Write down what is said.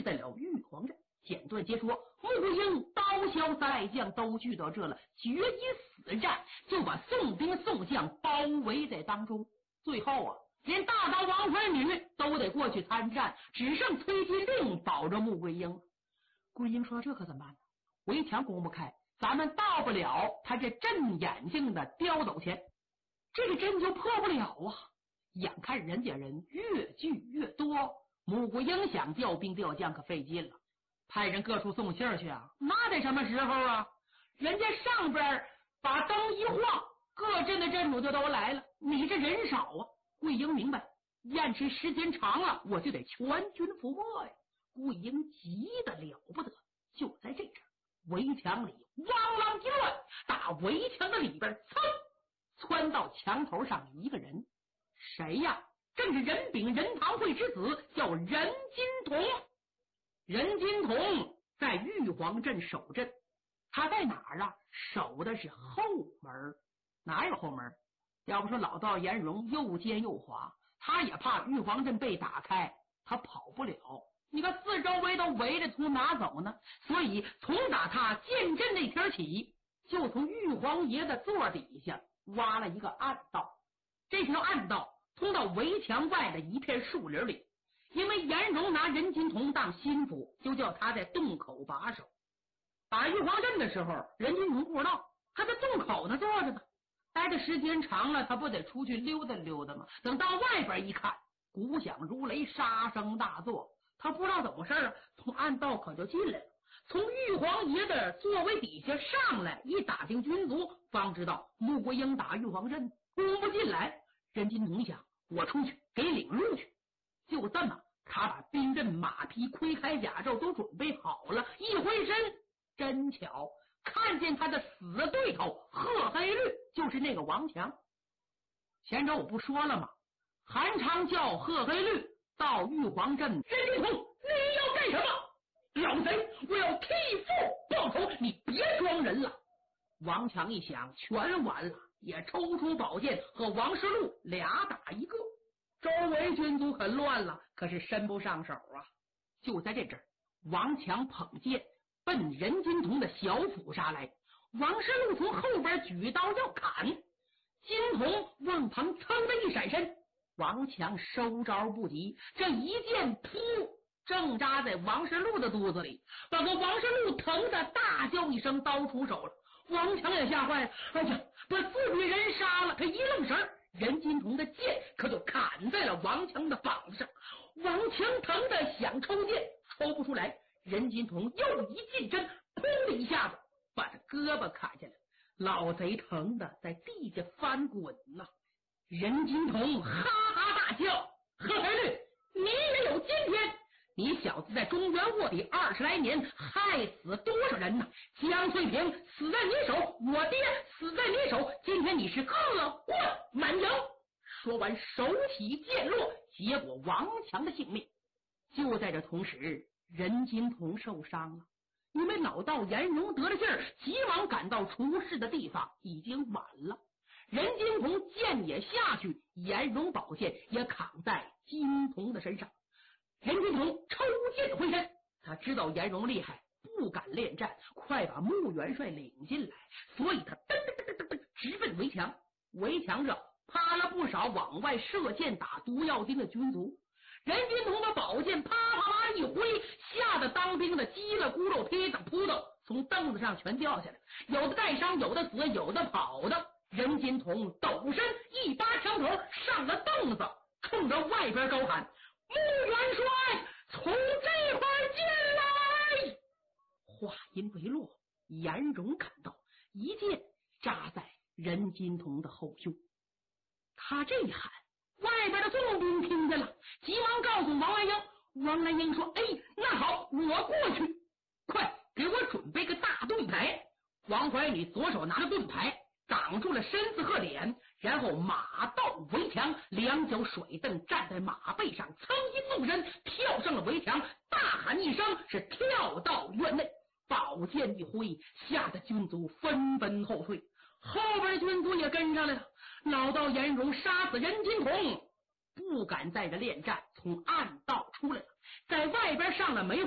在了玉皇镇。简短截说，穆桂英、刀削三赖将都聚到这了，决一死战，就把宋兵宋将包围在当中。最后啊，连大刀王怀女都得过去参战，只剩崔金令保着穆桂英。桂英说：“这可怎么办呢？围墙攻不开，咱们到不了他这镇眼睛的刁斗前，这个阵就破不了啊！”眼看人家人越聚越多，穆桂英想调兵调将可费劲了，派人各处送信去啊，那得什么时候啊？人家上边把灯一晃，各镇的镇主就都来了，你这人少啊。桂英明白，延迟时间长了，我就得全军覆没呀。桂英急得了不得。就在这阵，围墙里汪啷一乱，打围墙的里边噌窜到墙头上一个人，谁呀？正是任秉任堂会之子，叫任金童。任金童在玉皇镇守镇，他在哪儿啊？守的是后门。哪有后门？要不说老道颜容又奸又滑，他也怕玉皇镇被打开，他跑不了。你看四周围都围着，从哪走呢？所以从打他建镇那天起，就从玉皇爷的座底下挖了一个暗道，这条暗道通到围墙外的一片树林里。因为颜容拿任金童当心腹，就叫他在洞口把守。打玉皇镇的时候，任金童不知道，他在洞口那坐着呢。待的时间长了，他不得出去溜达溜达吗？等到外边一看，鼓响如雷，杀声大作，他不知道怎么回事啊，从暗道可就进来了，从玉皇爷的座位底下上来，一打听军卒，方知道穆桂英打玉皇镇攻不进来。任金童想，我出去给领路去。就这么，他把兵刃、马匹、盔铠甲胄都准备好了，一回身，真巧看见他的死对头贺黑律，就是那个王强。前周我不说了吗？韩昌叫贺黑律到玉皇镇。任金童，你要干什么？老贼，我要替父报仇，你别装人了。王强一想，全完了，也抽出宝剑和王世禄俩打一个。周围军卒很乱了，可是伸不上手啊。就在这阵，王强捧剑奔任金童的小府杀来，王世禄从后边举刀要砍，金童往旁噌的一闪身，王强收招不及，这一剑噗正扎在王世禄的肚子里，把个王世禄疼得大叫一声，刀出手了。王强也吓坏了，哎呀，把自己人杀了。他一愣神，任金童的剑可就砍在了王强的膀子上，王强疼得想抽剑，抽不出来。任金童又一进针，砰的一下子把他胳膊砍下来，老贼疼得在地下翻滚呐。任金童哈哈大笑：“贺黑律，你也有今天！你小子在中原卧底20来年，害死多少人呢？江翠萍死在你手，我爹死在你手，今天你是恶贯满盈。”说完，手起剑落，结果王强的性命。就在这同时，任金童受伤了，因为老道颜容得了劲儿，急忙赶到出事的地方，已经晚了。任金童剑也下去，颜容宝剑也扛在金童的身上。任金童抽剑回身，他知道颜容厉害，不敢恋战，快把穆元帅领进来，所以他噔噔噔噔噔直奔围墙。围墙上趴了不少往外射箭打毒药钉的军卒。任金童的宝剑啪啪啪一挥，吓得当兵的叽了咕噜噼里扑腾从凳子上全掉下来，有的带伤，有的死，有的跑的。任金童抖身一扒墙头上了凳子，冲着外边高喊：“穆元帅，从这块进来！”话音未落，颜容赶到，一剑扎在任金童的后胸。他这一喊，外边的宋兵听见了，急忙告诉王兰英。王兰英说：“哎，那好，我过去，快给我准备个大盾牌。”王怀你左手拿着盾牌挡住了身子和脸，然后马到围墙，两脚甩蹬站在马背上，噌一纵身跳上了围墙，大喊一声，是跳到院内，宝剑一挥，吓得军卒纷纷后退。后边军卒也跟上来了。老道颜容杀死任金童，不敢在这恋战，从暗道出来了，在外边上了梅